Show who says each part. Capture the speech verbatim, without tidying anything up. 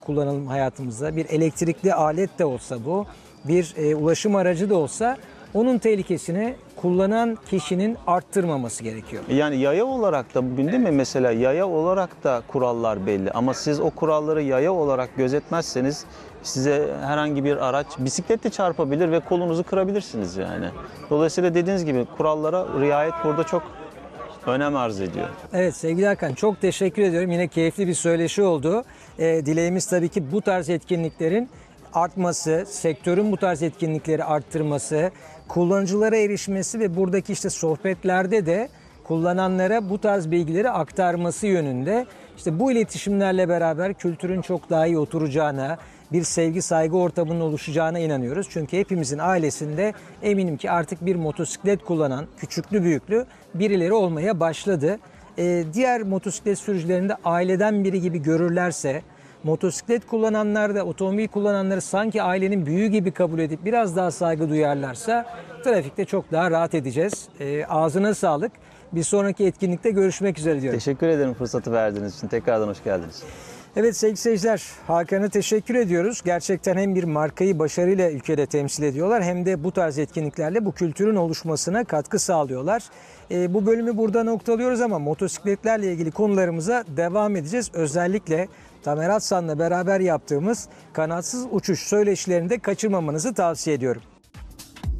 Speaker 1: kullanalım hayatımızda. Bir elektrikli alet de olsa bu, bir e, ulaşım aracı da olsa onun tehlikesini kullanan kişinin arttırmaması gerekiyor.
Speaker 2: Yani yaya olarak da bugün değil mi mesela yaya olarak da kurallar belli ama siz o kuralları yaya olarak gözetmezseniz size herhangi bir araç bisikletle çarpabilir ve kolunuzu kırabilirsiniz yani. Dolayısıyla dediğiniz gibi kurallara riayet burada çok önem arz ediyor.
Speaker 1: Evet sevgili Hakan, çok teşekkür ediyorum. Yine keyifli bir söyleşi oldu. E, dileğimiz tabii ki bu tarz etkinliklerin artması, sektörün bu tarz etkinlikleri arttırması, kullanıcılara erişmesi ve buradaki işte sohbetlerde de kullananlara bu tarz bilgileri aktarması yönünde. İşte bu iletişimlerle beraber kültürün çok daha iyi oturacağına, bir sevgi saygı ortamının oluşacağına inanıyoruz. Çünkü hepimizin ailesinde eminim ki artık bir motosiklet kullanan küçüklü büyüklü birileri olmaya başladı. Ee, diğer motosiklet sürücülerini de aileden biri gibi görürlerse, motosiklet kullananlar da otomobil kullananları sanki ailenin büyüğü gibi kabul edip biraz daha saygı duyarlarsa trafikte çok daha rahat edeceğiz. Ee, ağzına sağlık. Bir sonraki etkinlikte görüşmek üzere diyorum.
Speaker 2: Teşekkür ederim fırsatı verdiğiniz için. Tekrardan hoş geldiniz.
Speaker 1: Evet sevgili seyirciler, Hakan'a teşekkür ediyoruz. Gerçekten hem bir markayı başarıyla ülkede temsil ediyorlar hem de bu tarz etkinliklerle bu kültürün oluşmasına katkı sağlıyorlar. E, bu bölümü burada noktalıyoruz ama motosikletlerle ilgili konularımıza devam edeceğiz. Özellikle Tamer Atsan'la beraber yaptığımız kanatsız uçuş söyleşilerini de kaçırmamanızı tavsiye ediyorum.